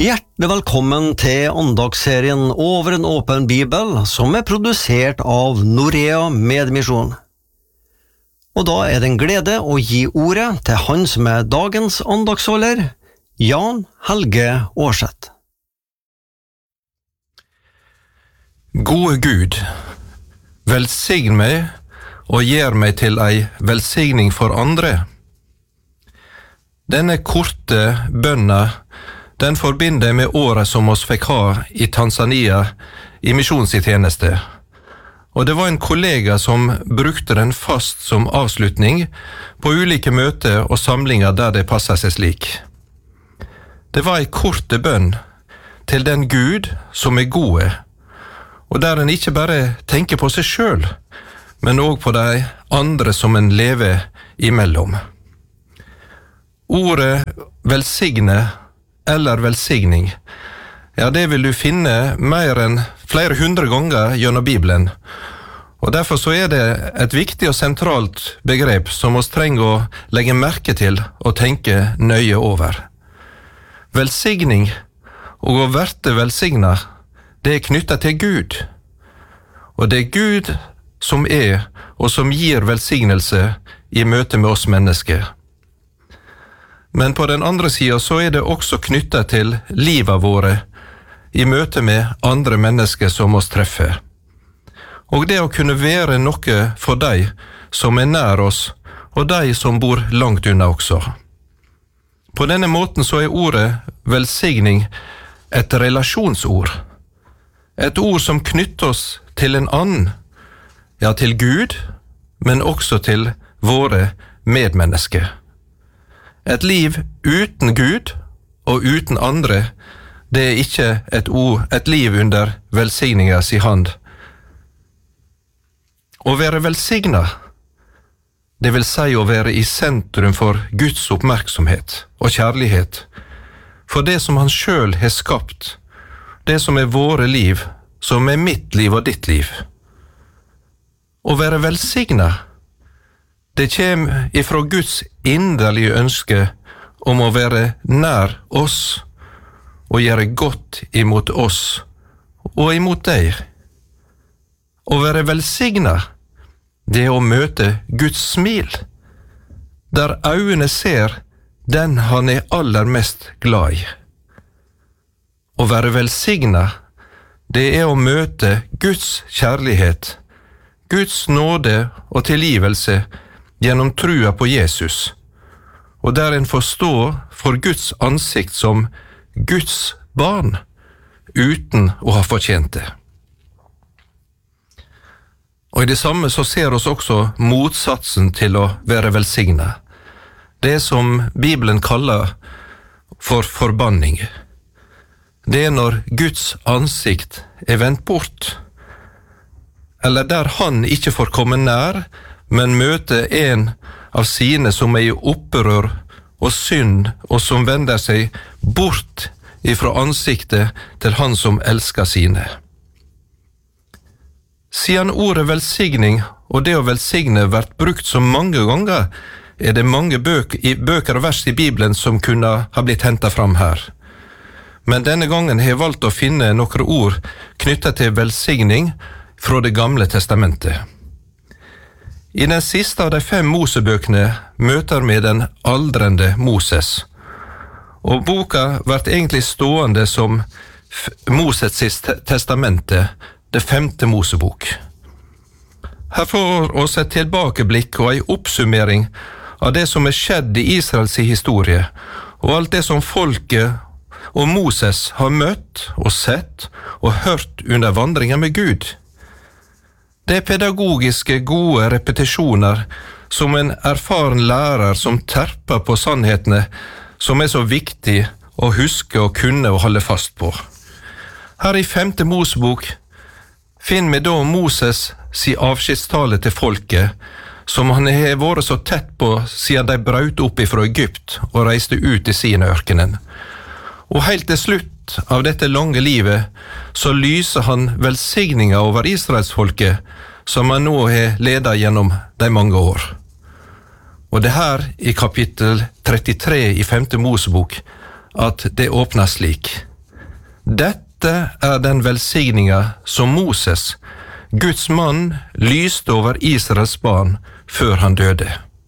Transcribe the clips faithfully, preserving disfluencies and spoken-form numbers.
Hjertelig velkommen til andagsserien Over en åpen bibel, som er produsert av Norea Medmisjon. Og da er det en glede å gi ordet til han som er dagens andagsholder, Jan Helge Aarseth. Gode Gud, velsign meg og gjør meg til ei velsigning for andre. Denne korte bønna den forbinder med året som oss fikk ha i Tanzania i misjonstjeneste. Og det var en kollega som brukte den fast som avslutning på ulike møter og samlinger der det passet seg slik. Det var en korte bønn til den Gud som er gode, og der en ikke bare tenker på seg selv, men også på de andre som en lever imellom. Ordet velsigne eller velsigning, ja, det vil du finne mer enn flere hundre ganger gjennom Bibelen, og derfor så er det et viktig og sentralt begrep som oss trenger å legge merke til og tenke nøye over. Velsigning og å verte velsigna, det er knyttet til Gud, og det er Gud som er og som gir velsignelse i møte med oss mennesker. Men på den andre siden så er det også knyttet til livet våre i møte med andre mennesker som oss treffer. Og det å kunne være noe for deg som er nær oss, og deg som bor langt unna også. På denne måten så er ordet velsigning et relasjonsord. Et ord som knytter oss til en annen, ja, til Gud, men også til våre medmennesker. Et liv uten Gud og uten andre, det er ikke et, ord, et liv under velsigningens i hand. Å være velsignet, det vil si å være i sentrum for Guds oppmerksomhet og kjærlighet, for det som han selv har skapt, det som er våre liv, som er mitt liv og ditt liv. Å være velsignet, det kommer ifra Guds inderlige ønske om å være nær oss og gjøre godt imot oss og imot deg. Å være velsignet, det er å møte Guds smil, der øynene ser den han er aller mest glad i. Å være velsignet, det er å møte Guds kjærlighet, Guds nåde og tilgivelse gjennom trua på Jesus, og der en forstår for Guds ansikt som Guds barn, uten å ha fortjent det. Og i det samme så ser oss også motsatsen til å være velsignet, det som Bibelen kaller for forbanning. Det er når Guds ansikt er vendt bort, eller der han ikke får komme nær, men møte en av sine som er i opprør og synd, og som vender seg bort ifra ansiktet til han som elsker sine. Siden ordet velsigning og det å velsigne vært brukt så mange ganger, er det mange bøk, i, bøker og vers i Bibelen som kunne ha blitt hentet fram her. Men denne gangen har jeg valgt å finne noen ord knyttet til velsigning fra det gamle testamentet. I den siste av de fem Mosebøkene møter vi den aldrende Moses, og boka blir egentlig stående som Moses' testamente, det femte Mosebok. Her får oss et tilbakeblikk og en oppsummering av det som er skjedd i Israels historie, og alt det som folket og Moses har møtt og sett og hørt under vandringen med Gud. Det er pedagogiske, gode repetisjoner som en erfaren lærer som terper på sannhetene som er så viktig å huske og kunne og holde fast på. Her i femte Mosebok finner vi da Moses si avskjedstale til folket, som han har vært så tett på siden de brøt opp ifra Egypt og reiste ut i sin ørkenen. Og helt til slutt av dette lange livet, så lyser han velsigninga over Israelsfolket, som han nå har ledet gjennom de mange år. Og det her i kapittel trettitre i femte Mosebok, at det åpner slik. Dette er den velsigninga som Moses, Guds mann, lyste over Israels barn før han døde.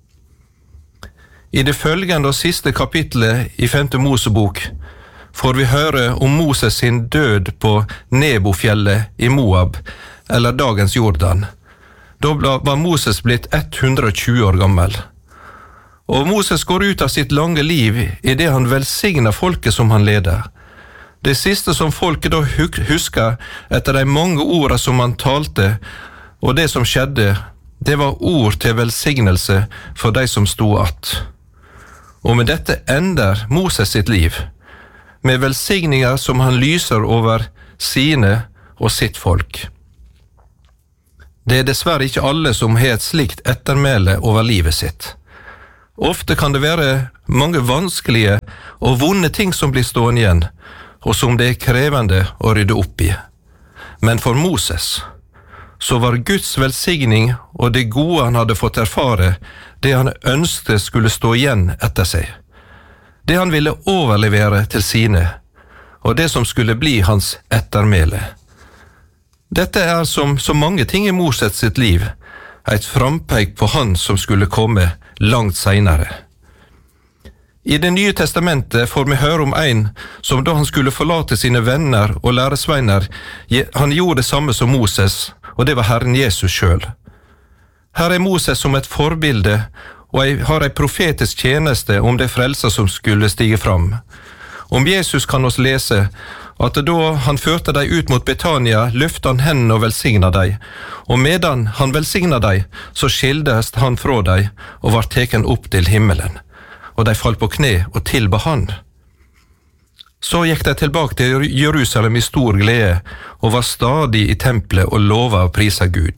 I det følgende og siste kapitlet i femte Mosebok får vi høre om Moses sin død på Nebofjellet i Moab, eller dagens Jordan. Da var Moses blitt hundre og tjue år gammel. Og Moses går ut av sitt lange liv i det han velsigner folket som han leder. Det siste som folket da husker etter de mange ordene som han talte, og det som skjedde, det var ord til velsignelse for de som sto att. Og med dette ender Moses sitt liv, med velsigninger som han lyser over sine og sitt folk. Det er dessverre ikke alle som har et slikt ettermæle over livet sitt. Ofte kan det være mange vanskelige og vonde ting som blir stående igjen, og som det er krevende å rydde opp i. Men for Moses så var Guds velsigning og det gode han hadde fått erfare, det han ønsket skulle stå igjen etter seg. Det han ville overlevere til sine, og det som skulle bli hans ettermæle. Dette er som så mange ting i Moses sitt liv, et frampeik på han som skulle komme langt senere. I Det nye testamentet får vi høre om en som da han skulle forlate sine venner og læresveiner, han gjorde det samme som Moses, og det var Herren Jesus selv. Her er Moses som et forbilde, og har en profetisk tjeneste om det frelser som skulle stige fram. Om Jesus kan oss lese at da han førte deg ut mot Betania, løfte han hendene og velsigna deg, og medan han velsigna deg, så skildes han fra deg og var teken opp til himmelen, og de falt på kne og tilba han. Så gikk de tilbake til Jerusalem i stor glede, og var stadig i tempelet og lova og prisa Gud.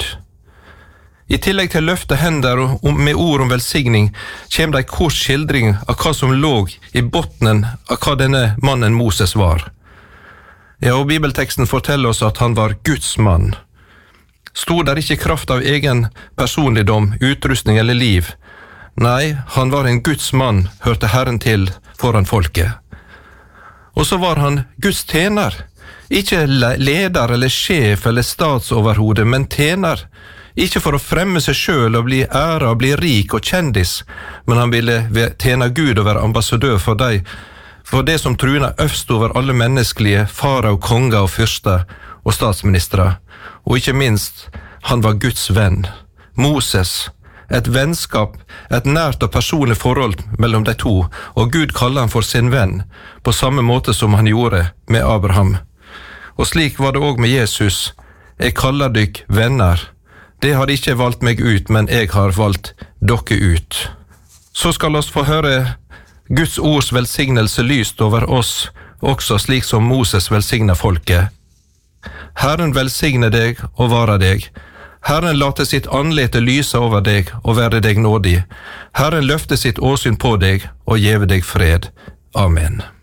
I tillegg til løfte hender med ord om velsigning, kommer det en kort skildring av hva som lå i bottenen av hva denne mannen Moses var. Ja, og Bibelteksten forteller oss at han var Guds mann. Stod der ikke kraft av egen personligdom, utrustning eller liv. Nei, han var en Guds mann, hørte Herren til foran folket. Og så var han Guds tjener, ikke leder eller sjef eller statsoverhode, men tjener. Ikke for å fremme seg selv og bli æra og bli rik og kjendis, men han ville tjene Gud og være ambassadør for deg, for det som truna øvst over alle menneskelige farao, konger og fyrster og statsministre, og ikke minst, han var Guds venn. Moses, et vennskap, et nært og personlig forhold mellom de to, og Gud kaller han for sin venn, på samme måte som han gjorde med Abraham. Og slik var det også med Jesus. Jeg kaller dykk venner. Det har ikke valgt meg ut, men jeg har valgt dere ut. Så skal oss få høre Guds ords velsignelse lyst over oss, også slik som Moses velsigner folket. Herren velsigne deg og vare deg. Herren late sitt anlete lyse over deg og være deg nådig. Herren løfte sitt åsyn på deg og gjeve deg fred. Amen.